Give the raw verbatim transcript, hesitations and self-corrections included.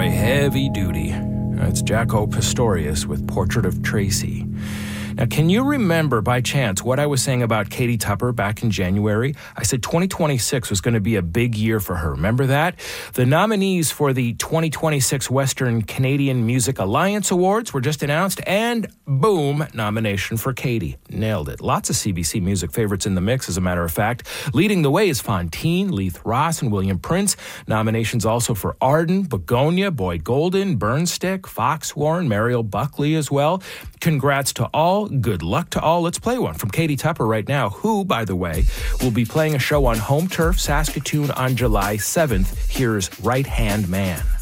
boy, heavy duty. That's Jaco Pastorius with Portrait of Tracy. Now, can you remember by chance what I was saying about Katie Tupper back in January? I said twenty twenty-six was going to be a big year for her. Remember that? The nominees for the twenty twenty-six Western Canadian Music Alliance Awards were just announced, and boom, nomination for Katie. Nailed it. Lots of C B C music favorites in the mix, as a matter of fact. Leading the way is Fontaine, Leith Ross, and William Prince. Nominations also for Arden, Begonia, Boyd Golden, Burnstick, Foxwarn, Mariel Buckley as well. Congrats to all. Good luck to all. Let's play one from Katie Tupper right now, who, by the way, will be playing a show on Home Turf, Saskatoon on July seventh. Here's Right Hand Man.